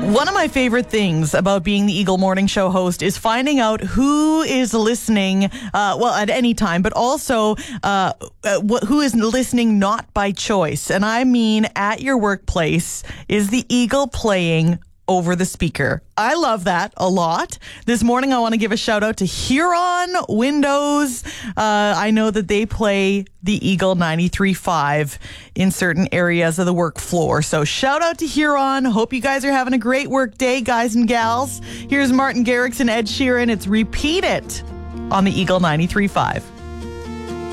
One of my favorite things about being the Eagle Morning Show host is finding out who is listening, at any time, but also who is listening not by choice. And I mean, at your workplace, is the Eagle playing over the speaker? I love that a lot. This morning, I want to give a shout out to Huron Windows. I know that they play the Eagle 93.5 in certain areas of the work floor. So shout out to Huron. Hope you guys are having a great work day, guys and gals. Here's Martin Garrix and Ed Sheeran. It's Repeat It on the Eagle 93.5.